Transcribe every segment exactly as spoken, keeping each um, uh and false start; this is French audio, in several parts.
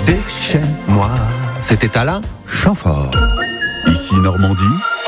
déchaîne-moi. C'était Alain Chamfort. Ici Normandie.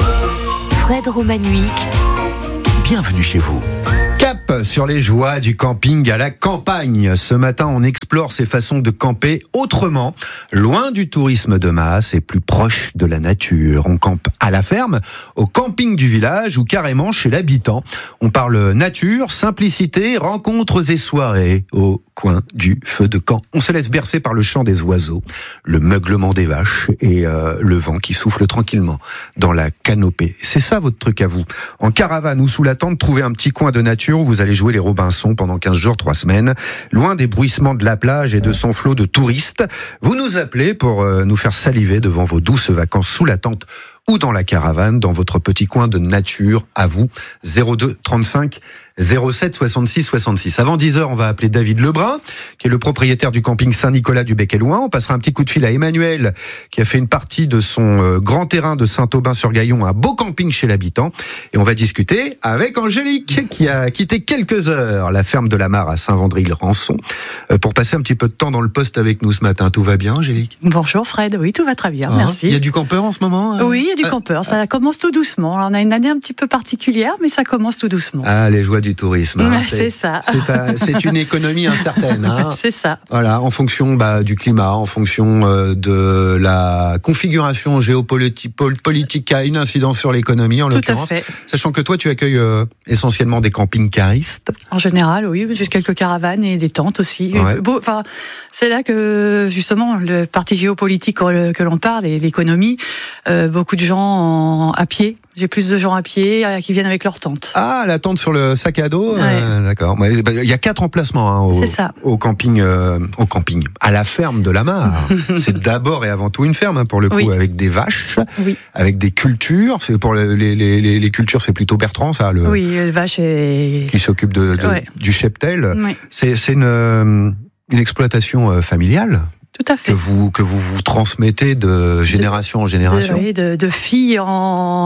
Fred Romaniuk. Bienvenue chez vous. Cap sur les joies du camping à la campagne. Ce matin, on explore ces façons de camper autrement, loin du tourisme de masse et plus proche de la nature. On campe à la ferme, au camping du village ou carrément chez l'habitant. On parle nature, simplicité, rencontres et soirées au coin du feu de camp. On se laisse bercer par le chant des oiseaux, le meuglement des vaches et euh, le vent qui souffle tranquillement dans la canopée. C'est ça votre truc à vous. En caravane ou sous la tente, trouvez un petit coin de nature où vous allez jouer les Robinson pendant quinze jours, trois semaines, loin des bruissements de la plage et de son flot de touristes. Vous nous appelez pour euh, nous faire saliver devant vos douces vacances sous la tente ou dans la caravane, dans votre petit coin de nature à vous. zéro deux trente-cinq zéro sept soixante-six soixante-six. Avant dix heures, on va appeler David Lebrun, qui est le propriétaire du camping Saint-Nicolas du Bec-et-Loing. On passera un petit coup de fil à Emmanuel, qui a fait une partie de son euh, grand terrain de Saint-Aubin-sur-Gaillon, un beau camping chez l'habitant. Et on va discuter avec Angélique, qui a quitté quelques heures la ferme de la Mare à Saint-Vendry-le-Rançon, euh, pour passer un petit peu de temps dans le poste avec nous ce matin. Tout va bien, Angélique ? Bonjour Fred, oui, tout va très bien, Ah, merci. Il y a du campeur en ce moment ? euh Oui, il y a du Ah, campeur, ça commence tout doucement. Alors, on a une année un petit peu particulière, mais ça commence tout doucement. Ah, les joies du tourisme. Hein. C'est ça. C'est, un- c'est une économie incertaine. Hein. C'est ça. Voilà, en fonction bah, du climat, en fonction euh, de la configuration géopolitique pol- politique qui a une incidence sur l'économie, en Tout à l'occurrence. fait. Sachant que toi, tu accueilles euh, essentiellement des camping-caristes. En général, oui, j'ai quelques caravanes et des tentes aussi. Ouais. Bon, enfin, c'est là que justement le parti géopolitique que que l'on parle et l'économie, euh, beaucoup de gens en- à pied. J'ai plus de gens à pied euh, qui viennent avec leur tente. Ah, la tente sur le sac à dos. Ouais. euh, d'accord. Ouais, bah, il y a quatre emplacements hein, au, C'est ça. au camping, euh, au camping, à la ferme de la Mare. C'est d'abord et avant tout une ferme hein, pour le coup, Oui. avec des vaches, Oui. avec des cultures. C'est pour les, les, les, les cultures, c'est plutôt Bertrand, ça, le, Oui, le vache est. qui s'occupe de, de- Ouais. du cheptel. Oui, C'est, c'est une, euh, une exploitation euh, familiale tout à fait. que vous que vous vous transmettez de génération en génération. De, oui, de, de fille en,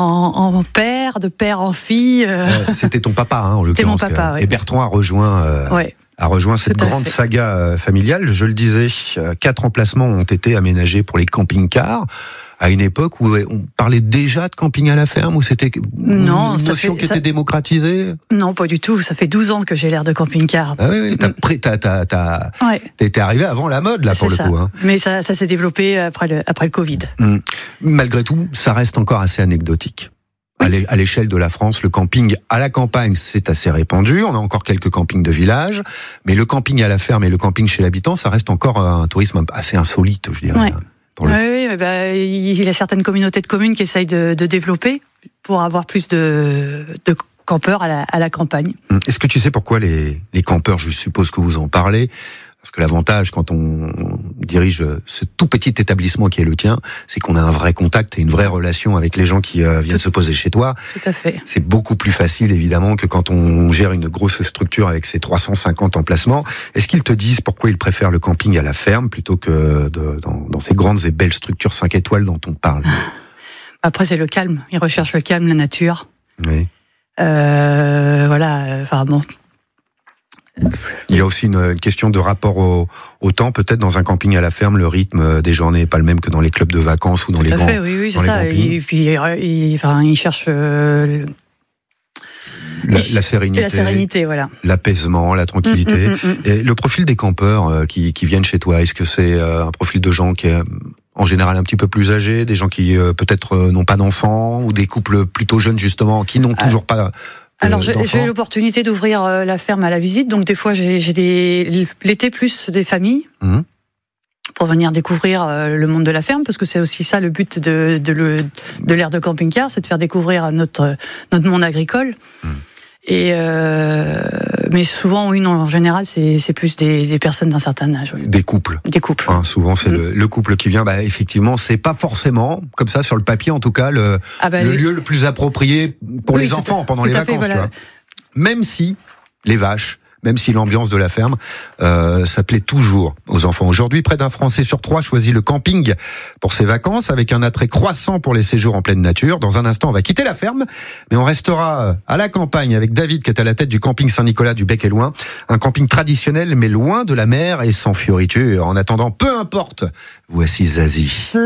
en père, de père en fille. euh, Euh, C'était ton papa, hein, en C'était l'occurrence. mon papa, que- oui. Et Bertrand a rejoint. euh, ouais. a rejoint cette Tout à grande fait. saga euh, familiale. Je le disais, euh, quatre emplacements ont été aménagés pour les camping-cars à une époque où euh, on parlait déjà de camping à la ferme, où c'était Non, une ça notion fait- qui ça- était démocratisée. Non, pas du tout. Ça fait douze ans que j'ai l'air de camping-car. Ah oui, oui, t'as, pré- t'as, t'as, t'as, Ouais, t'es arrivé avant la mode là pour c'est le ça. coup. Hein. Mais ça, ça s'est développé après le, après le Covid. Hum. Malgré tout, ça reste encore assez anecdotique. À l'é- à l'échelle de la France, le camping à la campagne, c'est assez répandu. On a encore quelques campings de village, mais le camping à la ferme et le camping chez l'habitant, ça reste encore un tourisme assez insolite, je dirais. Ouais. Pour le- Oui, oui, bah, il y a certaines communautés de communes qui essayent de, de développer pour avoir plus de, de campeurs à la, à la campagne. Hum. Est-ce que tu sais pourquoi les, les campeurs, je suppose que vous en parlez, parce que l'avantage quand on dirige ce tout petit établissement qui est le tien, c'est qu'on a un vrai contact et une vraie relation avec les gens qui euh, viennent Tout- se poser chez toi. Tout à fait. C'est beaucoup plus facile, évidemment, que quand on gère une grosse structure avec ses trois cent cinquante emplacements. Est-ce qu'ils te disent pourquoi ils préfèrent le camping à la ferme plutôt que de, dans, dans ces grandes et belles structures cinq étoiles dont on parle ? Après, c'est le calme. Ils recherchent le calme, la nature. Oui. Euh, voilà. Enfin bon. Il y a aussi une, une question de rapport au, au temps. Peut-être dans un camping à la ferme, le rythme des journées n'est pas le même que dans les clubs de vacances ou dans Tout les à grands. fait. Oui, oui, dans c'est les ça. campings. Et puis, euh, ils, enfin, ils cherchent euh, La, Et- la sérénité, la sérénité, voilà. l'apaisement, la tranquillité. Mm, mm, mm, mm. Et le profil des campeurs euh, qui, qui viennent chez toi, est-ce que c'est euh, un profil de gens qui est en général un petit peu plus âgés, des gens qui euh, peut-être euh, n'ont pas d'enfants, ou des couples plutôt jeunes justement, qui n'ont Ah. toujours pas euh, Alors, j'ai d'enfants? j'ai eu l'opportunité d'ouvrir euh, la ferme à la visite, donc des fois, j'ai j'ai des l'été plus des familles Mhm. pour venir découvrir euh, le monde de la ferme, parce que c'est aussi ça le but de de, le, de l'ère de camping-car, c'est de faire découvrir notre notre monde agricole. Mhm. Et euh, mais souvent, oui, non, en général, c'est c'est plus des, des personnes d'un certain âge, oui. Des couples. Des couples. Hein, souvent, c'est Mm. le, le couple qui vient. Bah, effectivement, c'est pas forcément, comme ça, sur le papier, en tout cas, le, Ah bah, le les- lieu le plus approprié pour Oui, les tout à- enfants pendant tout les à fait, vacances. voilà. Tu vois. Même si les vaches, même si l'ambiance de la ferme, euh, ça plaît toujours aux enfants. Aujourd'hui, près d'un Français sur trois choisit le camping pour ses vacances, avec un attrait croissant pour les séjours en pleine nature. Dans un instant, on va quitter la ferme, mais on restera à la campagne avec David, qui est à la tête du camping Saint-Nicolas du Bec et Loing. Un camping traditionnel, mais loin de la mer et sans fioritures. En attendant, peu importe, voici Zazie.